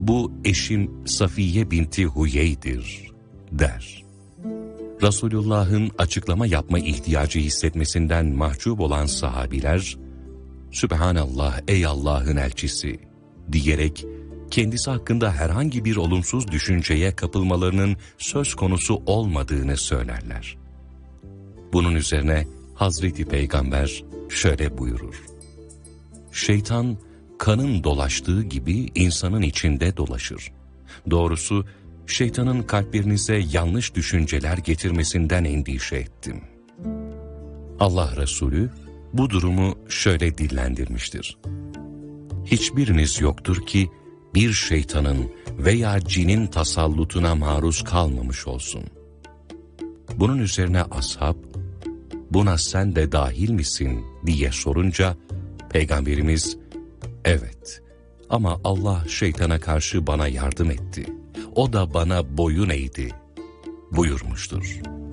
bu eşim Safiye binti Huyey'dir der. Resulullah'ın açıklama yapma ihtiyacı hissetmesinden mahcup olan sahabiler, Sübhanallah ey Allah'ın elçisi diyerek kendisi hakkında herhangi bir olumsuz düşünceye kapılmalarının söz konusu olmadığını söylerler. Bunun üzerine Hazreti Peygamber şöyle buyurur: Şeytan kanın dolaştığı gibi insanın içinde dolaşır. Doğrusu şeytanın kalplerinize yanlış düşünceler getirmesinden endişe ettim. Allah Resulü bu durumu şöyle dillendirmiştir: Hiçbiriniz yoktur ki bir şeytanın veya cinin tasallutuna maruz kalmamış olsun. Bunun üzerine ashab, buna sen de dahil misin diye sorunca, Peygamberimiz, evet ama Allah şeytana karşı bana yardım etti, o da bana boyun eğdi buyurmuştur.